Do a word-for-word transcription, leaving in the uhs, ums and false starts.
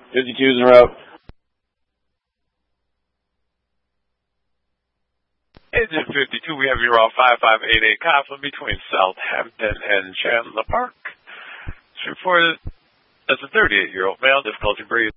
fifty-twos en route. Engine fifty-two, we have you on five five eight eight conflict between Southampton and Chandler Park. It's reported as a thirty-eight-year-old male, difficulty breathing.